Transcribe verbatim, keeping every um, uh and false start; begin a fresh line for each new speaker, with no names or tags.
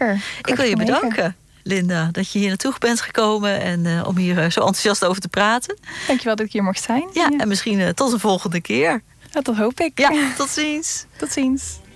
zeker.
Ik wil je bedanken, Linda, dat je hier naartoe bent gekomen en uh, om hier uh, zo enthousiast over te praten.
Dankjewel dat ik hier mocht zijn.
Ja, ja. En misschien uh, tot een volgende keer.
Ja, dat hoop ik.
Ja, tot ziens.
Tot ziens.